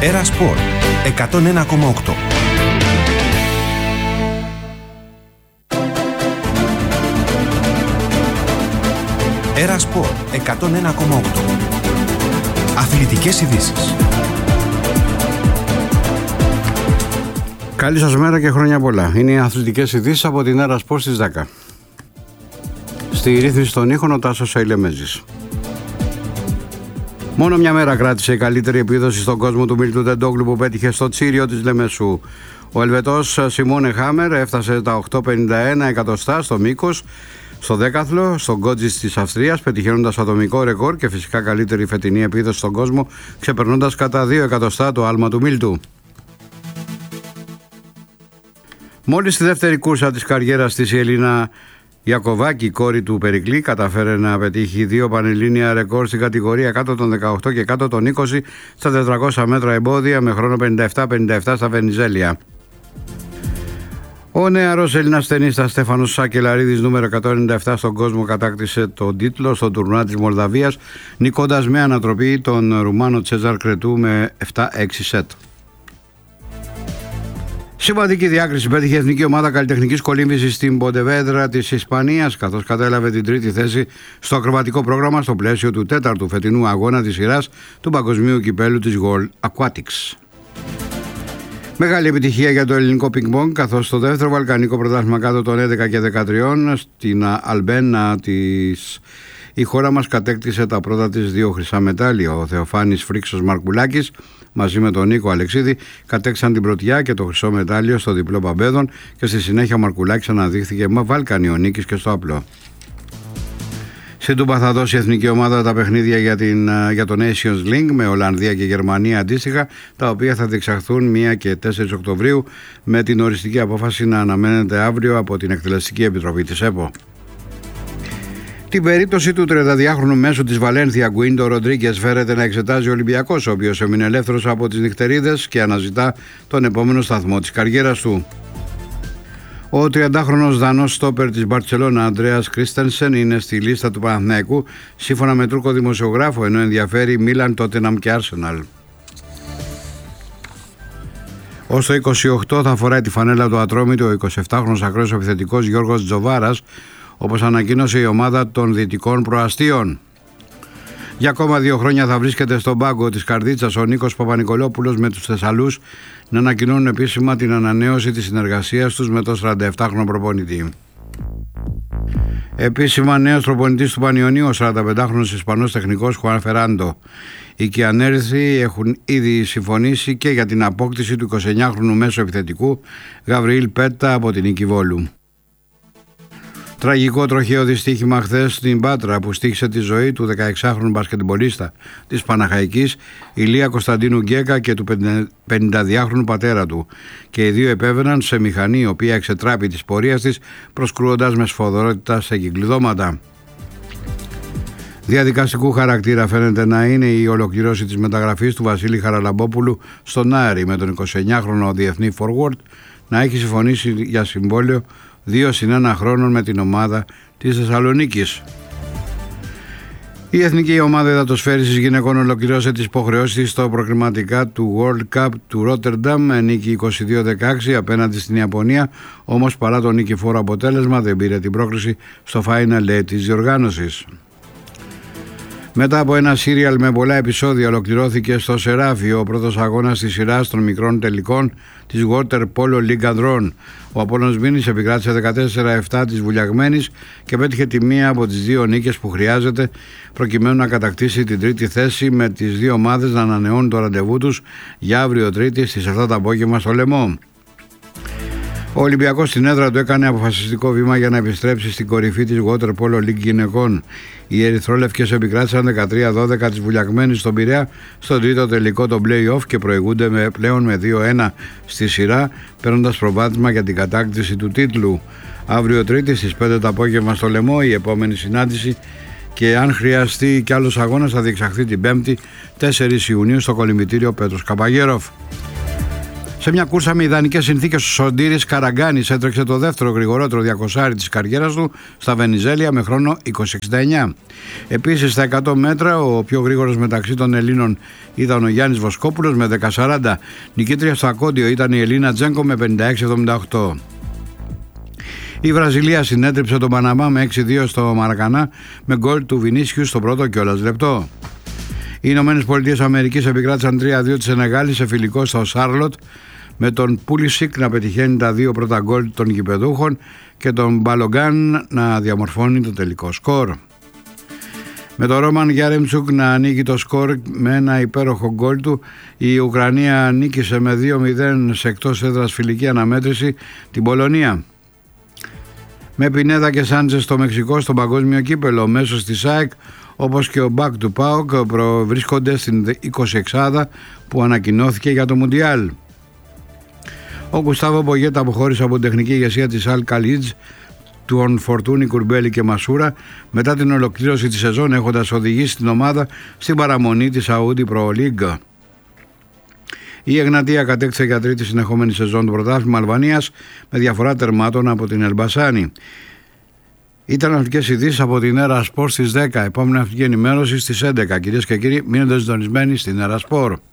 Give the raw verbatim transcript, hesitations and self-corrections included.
Έρα Σπορ εκατόν ένα κόμμα οκτώ. Έρα Σπορ εκατόν ένα κόμμα οκτώ. Αθλητικές ειδήσεις. Καλή σας μέρα και χρόνια πολλά. Είναι οι αθλητικές ειδήσεις από την Έρα Σπορ στις δέκα. Στη ρύθμιση των ήχων ο Τάσος Αιλεμέζης. Μόνο μια μέρα κράτησε η καλύτερη επίδοση στον κόσμο του Μίλτου Τεντόγλου που πέτυχε στο Τσίριο της Λεμεσού. Ο Ελβετός Σιμώνε Χάμερ έφτασε τα οκτώ κόμμα πενήντα ένα εκατοστά στο μήκος στο δέκαθλο, στον Γκότζιτς της Αυστρίας, πετυχαίνοντας ατομικό ρεκόρ και φυσικά καλύτερη φετινή επίδοση στον κόσμο, ξεπερνώντας κατά δύο εκατοστά το άλμα του Μίλτου. Μόλις στη δεύτερη κούρσα της καριέρας της η Ελίνα Ιακωβάκη, κόρη του Περικλή, καταφέρε να πετύχει δύο πανελλήνια ρεκόρ στην κατηγορία κάτω των δεκαοκτώ και κάτω των είκοσι στα τετρακόσια μέτρα εμπόδια με χρόνο πενήντα επτά πενήντα επτά στα Βενιζέλια. Ο νεαρός Έλληνας τενίστας Στέφανος Σακελαρίδης, νούμερο εκατόν ενενήντα επτά στον κόσμο, κατάκτησε τον τίτλο στο τουρνουά της Μολδαβίας, νικώντας με ανατροπή τον Ρουμάνο Τσέζαρ Κρετού με επτά έξι σετ. Σημαντική διάκριση πέτυχε η εθνική ομάδα καλλιτεχνικής κολύμβησης στην Ποντεβέδρα της Ισπανίας, καθώς κατέλαβε την τρίτη θέση στο ακροβατικό πρόγραμμα στο πλαίσιο του τέταρτου φετινού αγώνα της σειράς του Παγκοσμίου Κυπέλου της World Aquatics. Μεγάλη επιτυχία για το ελληνικό πινκ-πονγκ, καθώς στο δεύτερο βαλκανικό πρωτάθλημα κάτω των έντεκα και δεκατρία στην Αλμπένα της η χώρα μας κατέκτησε τα πρώτα της δύο χρυσά μετάλλια. Ο Θεοφάνης Φρίξος Μαρκουλάκης μαζί με τον Νίκο Αλεξίδη κατέκτησαν την πρωτιά και το χρυσό μετάλλιο στο διπλό παμπέδων και στη συνέχεια ο Μαρκουλάκης αναδείχθηκε βαλκανιό νίκης και στο απλό. Στην Τούμπα θα δώσει η εθνική ομάδα τα παιχνίδια για, την, για το Nations League με Ολλανδία και Γερμανία αντίστοιχα, τα οποία θα διεξαχθούν πρώτη και τέσσερις Οκτωβρίου, με την οριστική απόφαση να αναμένεται αύριο από την Εκτελεστική Επιτροπή της ΕΠΟ. Την περίπτωση του τριανταδυάχρονου μέσου της Βαλένθια Γκουίντο Ροντρίγκες φέρεται να εξετάζει ο Ολυμπιακός, ο οποίος έμεινε ελεύθερος από τις νυχτερίδες και αναζητά τον επόμενο σταθμό της καριέρας του. Ο τριαντάχρονος Δανός στόπερ της Μπαρτσελώνα, Αντρέας Κρίστενσεν, είναι στη λίστα του Παναθηναϊκού σύμφωνα με Τούρκο δημοσιογράφο, ενώ ενδιαφέρει Μίλαν, Τότεναμ και Άρσεναλ. Ως το είκοσι οκτώ θα φοράει τη φανέλα του Ατρόμητου ο εικοσιεπτάχρονος ακραίος επιθετικός Γιώργος Τζοβάρας, όπως ανακοίνωσε η ομάδα των Δυτικών Προαστίων. Για ακόμα δύο χρόνια θα βρίσκεται στον πάγκο της Καρδίτσας ο Νίκος Παπα-Νικολόπουλος, με τους Θεσσαλούς να ανακοινώνουν επίσημα την ανανέωση της συνεργασίας τους με τον σαρανταεπτάχρονο προπονητή. Επίσημα νέος προπονητής του Πανιωνίου, ο σαρανταπεντάχρονος Ισπανός τεχνικός Χουάν Φεράντο. Οι Κιανέρθοι έχουν ήδη συμφωνήσει και για την απόκτηση του εικοσιεννιάχρονου μέσου επιθετικού Γαβριήλ Πέτα από την Νίκη Βόλου. Τραγικό τροχαίο δυστύχημα χθες στην Πάτρα που στοίχησε τη ζωή του δεκαεξάχρονου μπασκετμπολίστα της Παναχαϊκής Ηλία Κωνσταντίνου Γκέκα και του πενηνταδυάχρονου πατέρα του, και οι δύο επέβαιναν σε μηχανή η οποία εξετράπη της πορείας της, προσκρούοντας με σφοδρότητα σε κυκλειδώματα. Διαδικαστικού χαρακτήρα φαίνεται να είναι η ολοκληρώση της μεταγραφής του Βασίλη Χαραλαμπόπουλου στον Άρη, με τον εικοσιεννιάχρονο διεθνή forward να έχει συμφωνήσει για συμβόλαιο δύο συν ένα χρόνων με την ομάδα της Θεσσαλονίκης. Η εθνική ομάδα υδατοσφαίρισης γυναικών ολοκληρώσε τις υποχρεώσεις της στο προκριματικά του World Cup του Ρότερνταμ με νίκη είκοσι δύο δεκαέξι απέναντι στην Ιαπωνία, όμως παρά το νικηφόρο αποτέλεσμα δεν πήρε την πρόκριση στο Final Day της διοργάνωσης. Μετά από ένα σύριαλ με πολλά επεισόδια ολοκληρώθηκε στο Σεράφιο ο πρώτος αγώνας της σειράς των μικρών τελικών της Water Polo League Ανδρών. Ο Απόλλωνας Μήνης επικράτησε δεκατέσσερα επτά της Βουλιαγμένης και πέτυχε τη μία από τις δύο νίκες που χρειάζεται προκειμένου να κατακτήσει την τρίτη θέση, με τις δύο ομάδες να ανανεώνουν το ραντεβού τους για αύριο Τρίτη στις επτά το απόγευμα στο Λεμό. Ο Ολυμπιακός στην έδρα του έκανε αποφασιστικό βήμα για να επιστρέψει στην κορυφή της Water Polo League γυναικών. Οι ερυθρόλευκες επικράτησαν δεκατρία δώδεκα της Βουλιαγμένης στον Πειραιά στον τρίτο τελικό των play-off και προηγούνται με, πλέον με δύο ένα στη σειρά, παίρνοντας προβάδισμα για την κατάκτηση του τίτλου. Αύριο Τρίτη στις πέντε το απόγευμα στο Λεμό η επόμενη συνάντηση, και αν χρειαστεί κι άλλος αγώνας θα διεξαχθεί την Πέμπτη τέσσερις Ιουνίου στο κολυμβητήριο Πέτρος Καπαγέροφ. Σε μια κούρσα με ιδανικές συνθήκες, ο Σωτήρης Καραγκάνης έτρεξε το δεύτερο γρηγορότερο διακοσάρι της καριέρας του στα Βενιζέλια με χρόνο είκοσι εξήντα εννιά. Επίσης στα εκατό μέτρα ο πιο γρήγορος μεταξύ των Ελλήνων ήταν ο Γιάννης Βοσκόπουλος με δέκα σαράντα. Νικήτρια στο ακόντιο ήταν η Ελίνα Τζένκο με πενήντα έξι εβδομήντα οκτώ. Η Βραζιλία συνέτριψε τον Παναμά με έξι δύο στο Μαρακανά με γκολ του Βινίσιου στο πρώτο κιόλας λεπτό. Οι Ηνωμένες Πολιτείες Αμερικής επικράτησαν τρία δύο τη Σενεγάλη σε φιλικό στο Σάρλοτ, με τον Πούλισικ να πετυχαίνει τα δύο πρώτα γκολ των γηπεδούχων και τον Μπαλογκάν να διαμορφώνει το τελικό σκορ. Με τον Ρόμαν Γιάρεμτσουκ να ανοίγει το σκορ με ένα υπέροχο γκολ του, η Ουκρανία νίκησε με δύο μηδέν σε εκτός έδρας φιλική αναμέτρηση την Πολωνία. Με Πινέδα και Σάντζες στο Μεξικό στο παγκόσμιο κύπελο, μέσω της ΑΕΚ όπως και ο Μπακ του ΠΑΟΚ βρίσκονται στην εικοσιεξάδα που ανακοινώθηκε για το Μουντιάλ. Ο Γκουστάβο Πογέτα αποχώρησε από την τεχνική ηγεσία της Αλ Καλίτζ του Φορτούνη, Κουρμπέλη και Μασούρα μετά την ολοκλήρωση της σεζόν, έχοντας οδηγήσει την ομάδα στην παραμονή της Saudi Pro League. Η Εγνατία κατέκτησε για τρίτη συνεχόμενη σεζόν του πρωτάθλημα Αλβανίας με διαφορά τερμάτων από την Ελμπασάνη. Ήταν αυτικές ειδήσεις από την Έρα Σπορ στις δέκα. Επόμενη αυτική ενημέρωση στις έντεκα. Κυρίες και κύριοι, μείνετε συντονισμένοι στην Έρα Σπορ.